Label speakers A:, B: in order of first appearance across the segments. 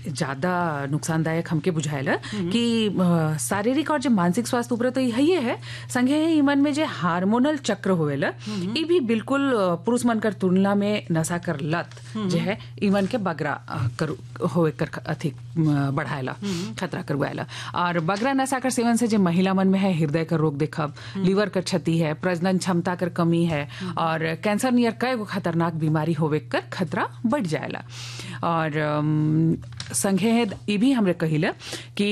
A: ज्यादा नुकसानदायक हमके बुझाएला कि शारीरिक और जो मानसिक स्वास्थ्य ऊपर तो यही है, संगे ईमन में जो हार्मोनल चक्र होवेला ये भी बिल्कुल पुरुष मन कर तुलना में नशा कर लत जो है ईमन के बगरा कर होवे कर अधिक बढ़ाएला, खतरा करवाएला। और बगरा नशा कर सेवन से जो महिला मन में है हृदय का रोग देखब, लीवर का क्षति है, प्रजनन क्षमता कर कमी है और कैंसर नियर कई गो खतरनाक बीमारी होवे कर खतरा बढ़ जाएला। और संगे ये भी हमरे कहिला कि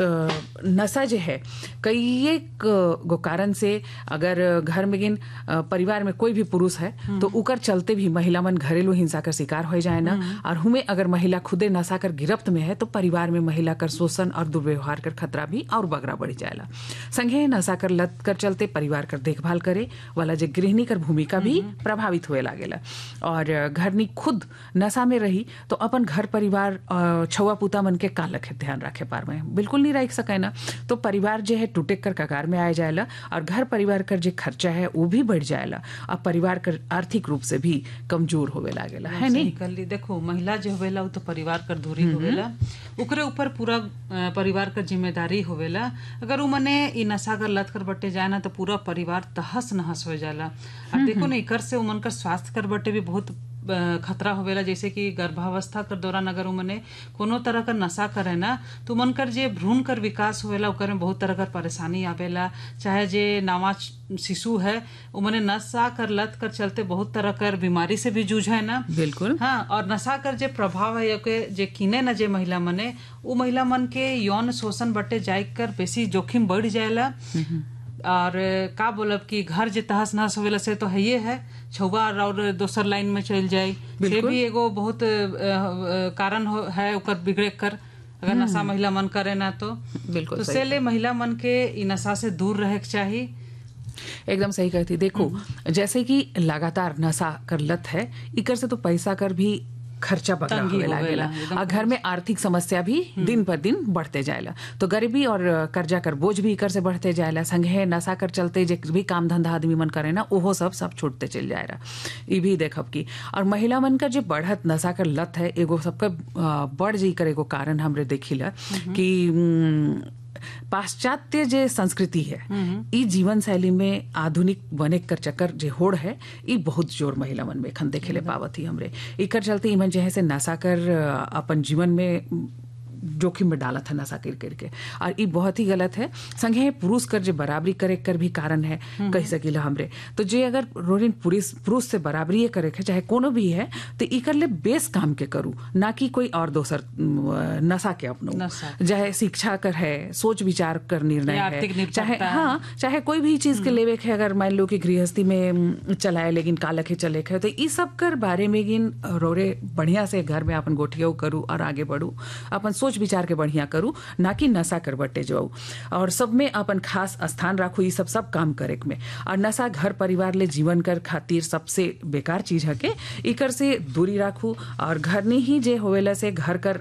A: नशा जो है कई एक गो कारण से अगर घर में गिन परिवार में कोई भी पुरुष है तो उकर चलते भी महिला मन घरेलू हिंसा का शिकार हो जाए ना। और हुमे अगर महिला खुदे नशा कर गिरफ्त में है तो परिवार में महिला कर शोषण और दुर्व्यवहार कर खतरा भी और बगरा बढ़ जाएला। संगे नशा कर लत कर चलते परिवार कर देखभाल करे वाला जो गृहिणी कर भूमिका भी प्रभावित हुए लागेला। और घरनी खुद नशा में रही तो अपन घर परिवार छुआ पुता मन के का लखे ध्यान रखे पार में बिल्कुल नहीं रख सके ना, तो परिवार जो है टूटे कर कगार में आ जाएला और घर परिवार कर जो खर्चा है वो भी बढ़ जाएला और परिवार कर आर्थिक रूप से भी कमजोर होवे लागेला है नहीं।
B: कल देखो महिला जो होवेला वो तो परिवार कर धुरी होवेला, ओकरे ऊपर पूरा परिवार का जिम्मेदारी होवेला। अगर वो मने ई नशा कर लत कर बटे जाए ना तो पूरा परिवार तहस नहस हो जाला। और देखो ना इकर से उमन कर स्वास्थ्य कर बटे भी बहुत खतरा होवेला। जैसे कि गर्भावस्था कर दौरान अगर उमने कोनो तरह का नशा करे ना तो मन कर जे भ्रूण कर विकास होवेला ओकर में बहुत तरह का परेशानी आवेला। चाहे जे नवा शिशु है उमने नशा कर लत कर चलते बहुत तरह कर बीमारी से भी जूझे ना।
A: बिल्कुल
B: हाँ, और नशा कर जे प्रभाव है के जे किने न जे महिला मने वो महिला मन के यौन शोषण बटे जाय कर बेसी जोखिम बढ़ जाएला। और का बोलब कि घर जे तहस नहस होवेला से तो है ये है छुआ और दोसर लाइन में चल जाए से भी एगो बहुत कारण है ओकर बिगड़े कर अगर नशा महिला मन करे ना तो बिल्कुल तो से ले महिला मन के इ नशा से दूर रहे के चाहिए।
A: एकदम सही कहती। देखो जैसे कि लगातार नशा कर लत है इकर से तो पैसा कर भी खर्चा बगड़ा होवे लागेला और घर में आर्थिक समस्या भी दिन पर दिन बढ़ते जाएला। तो गरीबी और कर्जा कर बोझ भी इकर से बढ़ते जाएला। संगे नशा कर चलते जे भी काम धंधा आदमी मन करे ना ओहो सब छूटते चल जाएगा। ये भी देखब की और महिला मन का जो बढ़त नशा कर लत है एगो सबका बढ़ जी कर एगो कारण हमरे देखिला कि पाश्चात्य जे संस्कृति है ई जीवन शैली में आधुनिक बने कर चक्कर जे होड़ है ई बहुत जोर महिला मन में खन देखे ले पावत ही हमरे इकर चलते इमन जे है से नशा कर अपन जीवन में जोखिम में डाला था नशा करके और ये बहुत ही गलत है। संगे पुरुष कर जो बराबरी करे कर भी कारण है कह सकीला हमरे। तो जे अगर रोरिन पुरुष से बराबरी करे चाहे कोनो भी है तो ई कर ले बेस काम के करू ना कि कोई और दोसर नशा के अपनो चाहे शिक्षा कर है सोच विचार कर निर्णय है चाहे हाँ चाहे कोई भी चीज के लेवे है। अगर मान लो कि गृहस्थी में चलाए लेकिन कालखे चले है तो ई सब कर बारे में गिन रोरे बढ़िया से घर में अपन गोठिया करू और आगे बढ़ू अपन सोच विचार के बढ़िया करू ना कि नशा कर बटे जाऊ और सब में अपन खास स्थान राखू ये सब काम करे में। और नशा घर परिवार ले जीवन कर खातिर सबसे बेकार चीज है के इकर से दूरी राखू और घर नहीं ही जे होवेला से घर कर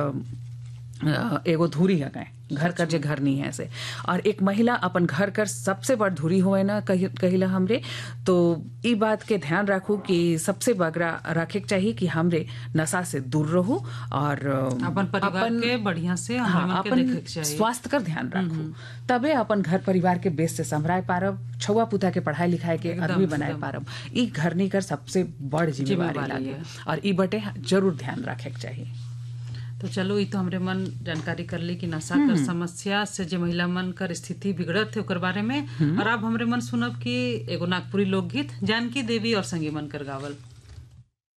A: एगो धूरी है घर कर जे घर नहीं है से। और एक महिला अपन घर कर सबसे बड़ धुरी हुए ना कहिला हमरे तो ई बात के ध्यान रखू कि सबसे बगरा रखे के चाहिए कि हमरे नशा से दूर रहू और
B: अपन परिवार के बढ़िया से
A: अपन स्वास्थ्य कर ध्यान रखू तबे अपन घर परिवार के बेस से संभराए पारब छुआ पुता के पढ़ाई लिखाई के आदमी बनाए पारब। ई घर नहीं कर सबसे बड़ जिम्मेवारी लागे और ई बटे जरूर ध्यान रखे के चाहिए।
B: तो चलो ये तो हमरे मन जानकारी कर ली कि नशा कर समस्या से जो महिला मन कर स्थिति बिगड़त है ओकर बारे में। और अब हमरे मन सुनब कि एगो नागपुरी लोकगीत जानकी देवी और संगी मन कर गावल।